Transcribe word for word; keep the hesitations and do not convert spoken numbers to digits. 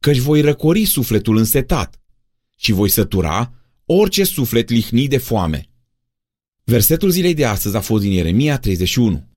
căci voi răcori sufletul însetat și voi sătura orice suflet lihnit de foame. Versetul zilei de astăzi a fost din Ieremia treizeci și unu.